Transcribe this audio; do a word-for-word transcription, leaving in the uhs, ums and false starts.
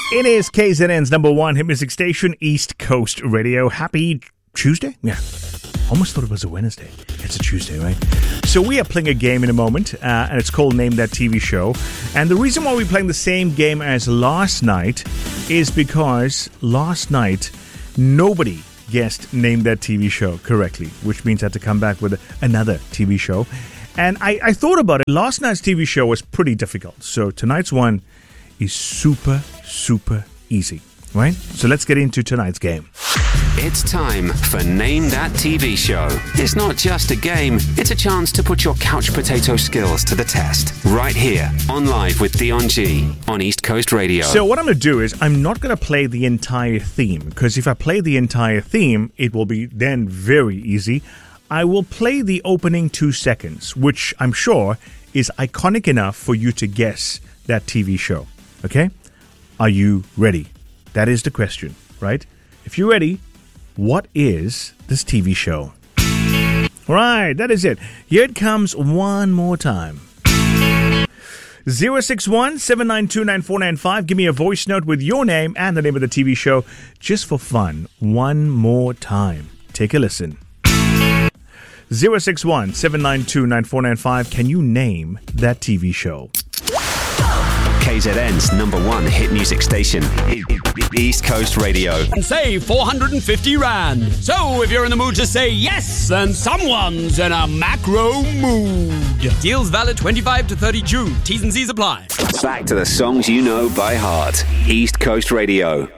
It is K Z N's number one hit music station, East Coast Radio. Happy Tuesday? Yeah. Almost thought it was a Wednesday. It's a Tuesday, right? So we are playing a game in a moment, uh, and it's called Name That T V Show. And the reason why we're playing the same game as last night is because last night, nobody guessed Name That T V Show correctly, which means I had to come back with another T V show. And I, I thought about it. Last night's T V show was pretty difficult. So tonight's one is super, super easy, right? So let's get into tonight's game. It's time for Name That T V Show. It's not just a game, it's a chance to put your couch potato skills to the test. Right here, on Live with Dion G on East Coast Radio. So what I'm going to do is I'm not going to play the entire theme, because if I play the entire theme, it will be then very easy. I will play the opening two seconds, which I'm sure is iconic enough for you to guess that T V show. Okay? Are you ready? That is the question, right? If you're ready, what is this T V show? Right, that is it. Here it comes one more time. zero six one, seven nine two, nine four nine five. Give me a voice note with your name and the name of the T V show just for fun. One more time. Take a listen. zero six one, seven nine two, nine four nine five. Can you name that T V show? K Z N's number one hit music station, East Coast Radio. And save four hundred fifty rand. So if you're in the mood to say yes, then someone's in a macro mood. Deals valid twenty-five to thirty June. T's and C's apply. Back to the songs you know by heart. East Coast Radio.